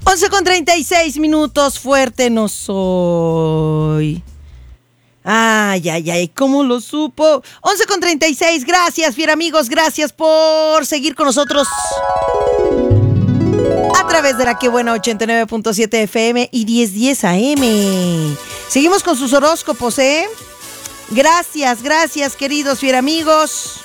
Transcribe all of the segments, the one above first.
11:36, fuerte no soy. Ay, ay, ay, ¿cómo lo supo? 11:36, gracias, fiera amigos, gracias por seguir con nosotros a través de la que buena 89.7 FM y 1010 AM. Seguimos con sus horóscopos, ¿eh? Gracias, gracias, queridos fiera amigos.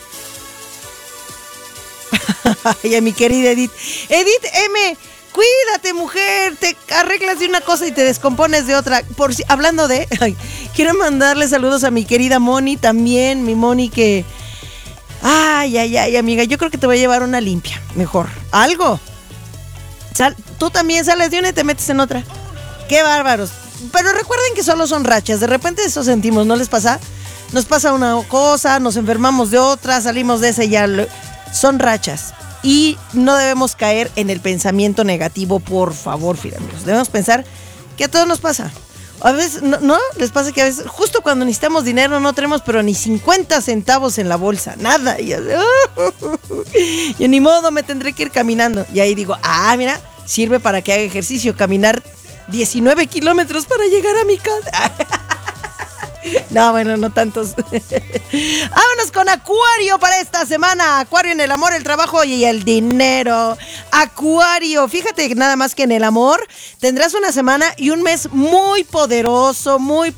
Ay, a mi querida Edith. Edith M., cuídate, mujer, te arreglas de una cosa y te descompones de otra. Hablando de... quiero mandarle saludos a mi querida Moni también, mi Moni que... Ay, ay, ay, amiga, yo creo que te voy a llevar una limpia, mejor. Algo. Tú también sales de una y te metes en otra. Qué bárbaros. Pero recuerden que solo son rachas, de repente eso sentimos, ¿no les pasa? Nos pasa una cosa, nos enfermamos de otra, salimos de esa y ya... Son rachas. Y no debemos caer en el pensamiento negativo, por favor, amigos. Debemos pensar que a todos nos pasa. A veces, ¿no? Les pasa que a veces, justo cuando necesitamos dinero, no tenemos, pero ni 50 centavos en la bolsa. Nada. Y yo ni modo, me tendré que ir caminando. Y ahí digo, mira, sirve para que haga ejercicio. Caminar 19 kilómetros para llegar a mi casa. No, bueno, no tantos. Vámonos con Acuario para esta semana. Acuario en el amor, el trabajo y el dinero. Acuario, fíjate nada más que en el amor tendrás una semana y un mes muy poderoso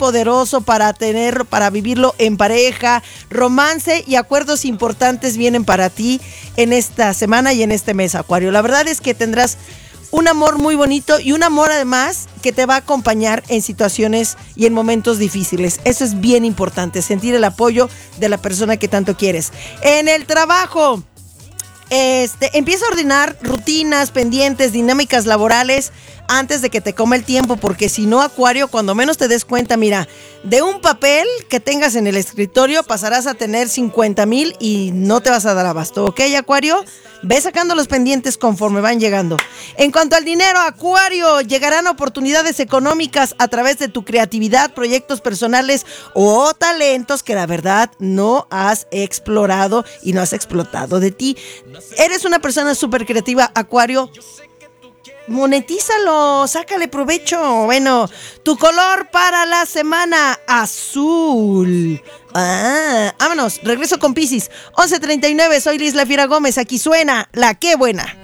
para vivirlo en pareja. Romance y acuerdos importantes vienen para ti en esta semana y en este mes, Acuario. La verdad es que tendrás un amor muy bonito y un amor además que te va a acompañar en situaciones y en momentos difíciles. Eso es bien importante, sentir el apoyo de la persona que tanto quieres. En el trabajo, empieza a ordenar rutinas, pendientes, dinámicas laborales antes de que te coma el tiempo, porque si no, Acuario, cuando menos te des cuenta, mira, de un papel que tengas en el escritorio pasarás a tener 50,000 y no te vas a dar abasto, ¿ok, Acuario? Ve sacando los pendientes conforme van llegando. En cuanto al dinero, Acuario, llegarán oportunidades económicas a través de tu creatividad, proyectos personales o talentos que la verdad no has explorado y no has explotado de ti. Eres una persona súper creativa, Acuario. Monetízalo, sácale provecho. Bueno, tu color para la semana, azul. Vámonos, regreso con Piscis. 11:39, soy Liz La Fiera Gómez, aquí suena La Qué Buena.